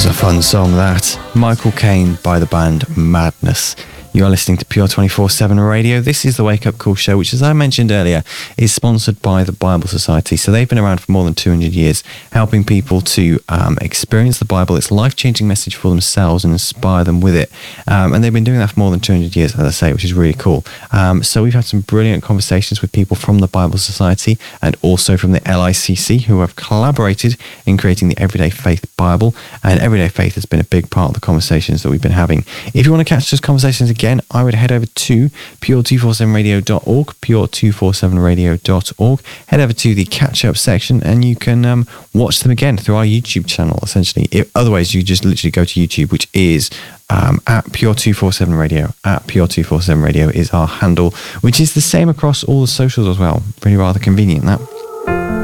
was a fun song, that. Michael Caine by the band Madness. You are listening to Pure 24/7 Radio. This is the Wake Up Call show, which, as I mentioned earlier, is sponsored by the Bible Society. So they've been around for more than 200 years, helping people to experience the Bible, its life-changing message for themselves, and inspire them with it. And they've been doing that for more than 200 years, as I say, which is really cool. So we've had some brilliant conversations with people from the Bible Society and also from the LICC, who have collaborated in creating the Everyday Faith Bible. And Everyday Faith has been a big part of the conversations that we've been having. If you want to catch those conversations again, I would head over to pure247radio.org, pure247radio.org. Head over to the catch-up section and you can watch them again through our YouTube channel, essentially. Otherwise, you just literally go to YouTube, which is at Pure247 Radio. At Pure247 Radio is our handle, which is the same across all the socials as well. Pretty rather convenient, that.